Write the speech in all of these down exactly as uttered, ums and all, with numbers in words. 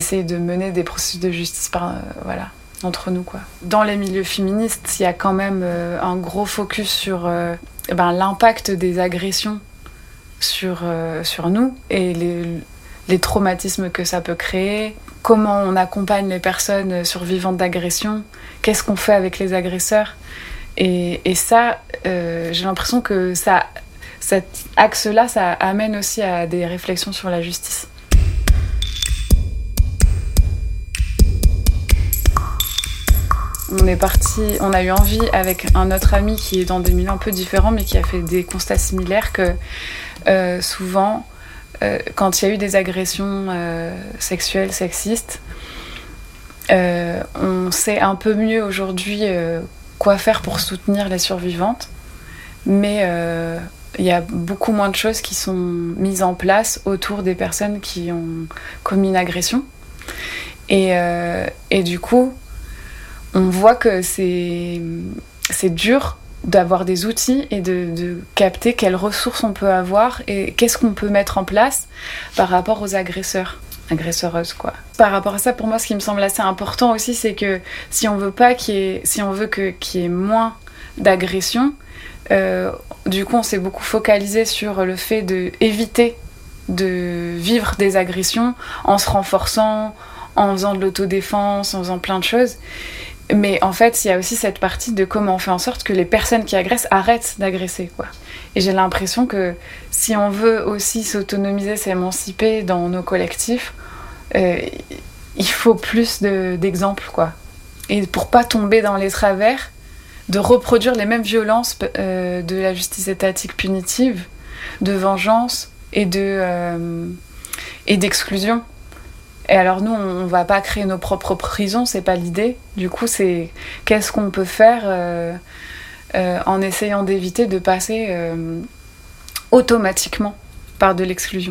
essaye de mener des processus de justice par, euh, voilà, entre nous, quoi. Dans les milieux féministes, il y a quand même euh, un gros focus sur euh, ben, l'impact des agressions sur, euh, sur nous et les, les traumatismes que ça peut créer, comment on accompagne les personnes survivantes d'agressions, qu'est-ce qu'on fait avec les agresseurs. Et, et ça, euh, j'ai l'impression que ça, cet axe-là, ça amène aussi à des réflexions sur la justice. On est parti, on a eu envie avec un autre ami qui est dans des milieux un peu différents mais qui a fait des constats similaires que euh, souvent, euh, quand il y a eu des agressions euh, sexuelles, sexistes, euh, on sait un peu mieux aujourd'hui euh, quoi faire pour soutenir les survivantes, mais euh, il y a beaucoup moins de choses qui sont mises en place autour des personnes qui ont commis une agression. Et, euh, et du coup, on voit que c'est, c'est dur d'avoir des outils et de, de capter quelles ressources on peut avoir et qu'est-ce qu'on peut mettre en place par rapport aux agresseurs, agresseuses, quoi. Par rapport à ça, pour moi, ce qui me semble assez important aussi, c'est que si on veut pas qu'il y ait, si on veut que, qu'il y ait moins d'agressions, euh, du coup, on s'est beaucoup focalisé sur le fait d'éviter de vivre des agressions en se renforçant, en faisant de l'autodéfense, en faisant plein de choses. Mais en fait, il y a aussi cette partie de comment on fait en sorte que les personnes qui agressent arrêtent d'agresser, quoi. Et j'ai l'impression que si on veut aussi s'autonomiser, s'émanciper dans nos collectifs, euh, il faut plus de, d'exemples, quoi. Et pour pas tomber dans les travers, de reproduire les mêmes violences euh, de la justice étatique punitive, de vengeance et, de, euh, et d'exclusion. Et alors nous, on va pas créer nos propres prisons, c'est pas l'idée. Du coup, c'est qu'est-ce qu'on peut faire euh, euh, en essayant d'éviter de passer euh, automatiquement par de l'exclusion.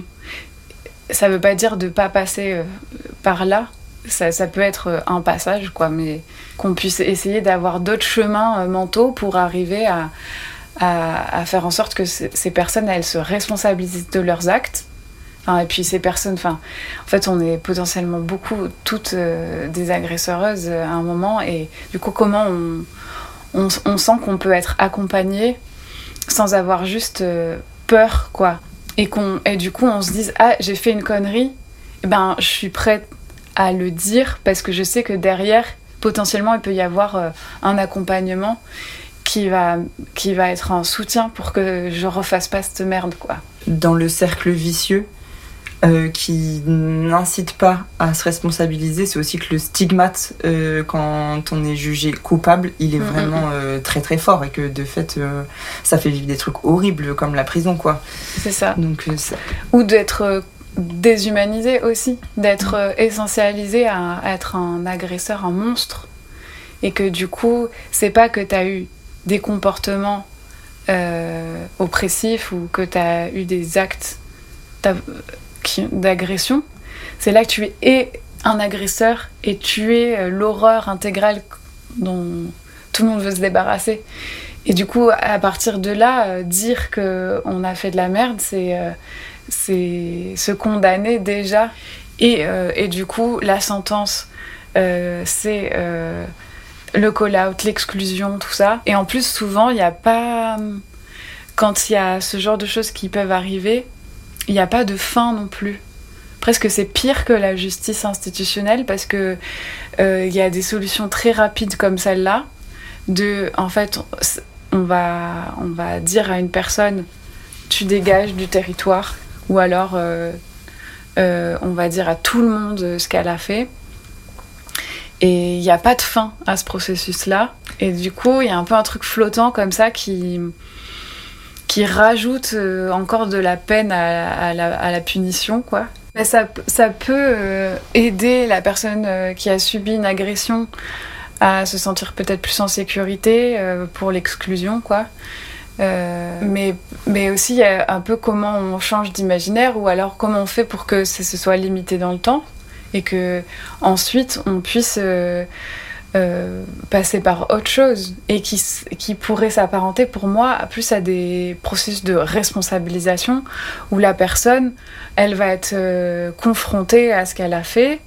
Ça veut pas dire de pas passer euh, par là. Ça, ça peut être un passage, quoi, mais qu'on puisse essayer d'avoir d'autres chemins euh, mentaux pour arriver à, à, à faire en sorte que c- ces personnes, elles se responsabilisent de leurs actes. Enfin, et puis ces personnes, enfin, en fait, on est potentiellement beaucoup, toutes euh, des agresseuses euh, à un moment, et du coup, comment on, on, on sent qu'on peut être accompagné sans avoir juste euh, peur, quoi. Et, qu'on, et du coup, on se dise, ah, j'ai fait une connerie, et ben, je suis prête à le dire parce que je sais que derrière, potentiellement, il peut y avoir euh, un accompagnement qui va, qui va être un soutien pour que je refasse pas cette merde, quoi. Dans le cercle vicieux, Euh, qui n'incite pas à se responsabiliser, c'est aussi que le stigmate euh, quand on est jugé coupable, il est vraiment euh, très très fort et que de fait euh, ça fait vivre des trucs horribles comme la prison, quoi. C'est ça. Donc, euh, c'est... Ou d'être euh, déshumanisé aussi, d'être euh, essentialisé à, à être un agresseur, un monstre, et que du coup c'est pas que t'as eu des comportements euh, oppressifs ou que t'as eu des actes d'agression, c'est là que tu es un agresseur et tu es l'horreur intégrale dont tout le monde veut se débarrasser. Et du coup, à partir de là, dire qu'on a fait de la merde, c'est, c'est se condamner déjà. Et, euh, et du coup, la sentence, euh, c'est euh, le call-out, l'exclusion, tout ça. Et en plus, souvent, il n'y a pas... Quand il y a ce genre de choses qui peuvent arriver, il n'y a pas de fin non plus. Presque c'est pire que la justice institutionnelle parce que euh, y a des solutions très rapides comme celle-là. De, en fait, on va, on va dire à une personne tu dégages du territoire, ou alors euh, euh, on va dire à tout le monde ce qu'elle a fait. Et il n'y a pas de fin à ce processus-là. Et du coup, il y a un peu un truc flottant comme ça qui... qui rajoute euh, encore de la peine à, à, la, à la punition, quoi. Mais ça, ça peut euh, aider la personne euh, qui a subi une agression à se sentir peut-être plus en sécurité euh, pour l'exclusion, quoi. Euh, mais, mais aussi, il y a un peu comment on change d'imaginaire ou alors comment on fait pour que ça se soit limité dans le temps et que ensuite on puisse... Euh, Euh, passer par autre chose et qui, qui pourrait s'apparenter pour moi plus à des processus de responsabilisation où la personne elle va être euh, confrontée à ce qu'elle a fait